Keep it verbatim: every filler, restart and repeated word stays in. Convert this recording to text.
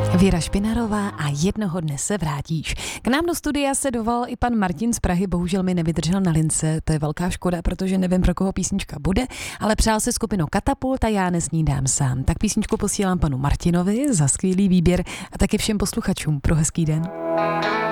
Věra Špinarová a Jednoho dne se vrátíš. K nám do studia se dovolal i pan Martin z Prahy, bohužel mi nevydržel na lince, to je velká škoda, protože nevím, pro koho písnička bude, ale přál se skupinu Katapult a Já nesnídám sám. Tak písničku posílám panu Martinovi za skvělý výběr a taky všem posluchačům pro hezký den.